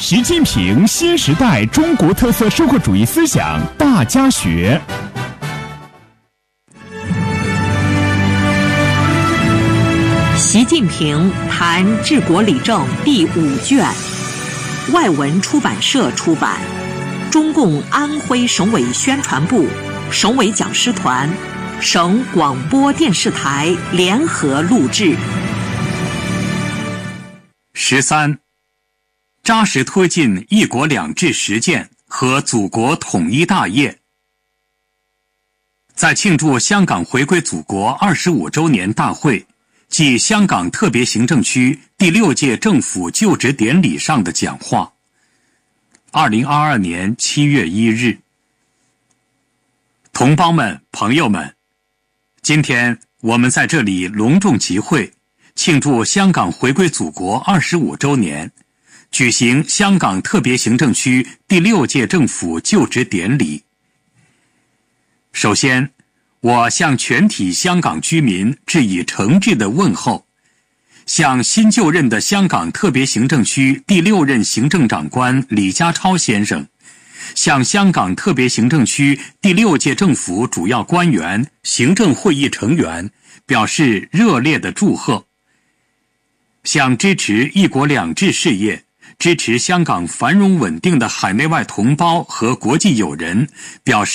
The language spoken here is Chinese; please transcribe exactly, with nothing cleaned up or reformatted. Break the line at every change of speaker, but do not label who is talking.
习近平新时代中国特色社会主义思想大家学。
习近平谈治国理政第五卷，外文出版社出版，中共安徽省委宣传部、省委讲师团、省广播电视台联合录制。
十三，扎实推进一国两制实践和祖国统一大业。在庆祝香港回归祖国二十五周年大会暨香港特别行政区第六届政府就职典礼上的讲话。二零二二年七月一日，同胞们、朋友们，今天我们在这里隆重集会，庆祝香港回归祖国二十五周年，举行香港特别行政区第六届政府就职典礼。首先，我向全体香港居民致以诚挚的问候，向新就任的香港特别行政区第六任行政长官李家超先生，向香港特别行政区第六届政府主要官员、行政会议成员表示热烈的祝贺，向支持一国两制事业、支持香港繁荣稳定的海内外同胞和国际友人表示